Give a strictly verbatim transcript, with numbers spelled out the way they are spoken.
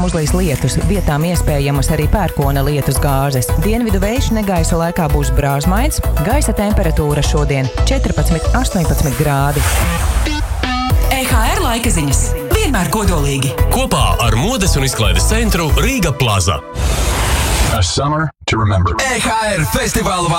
vakaram uzlīs lietus, vietām iespējamas arī pērkona lietus gāzes. Dienvidu vējš negaisa laikā būs brāzmains, gaisa temperatūra šodien četrpadsmit astoņpadsmit grādi. E H R laika ziņas. Vienmēr kodolīgi. Kopā ar modes un izklaides centru Rīga Plaza. A summer to remember. E H R festivāla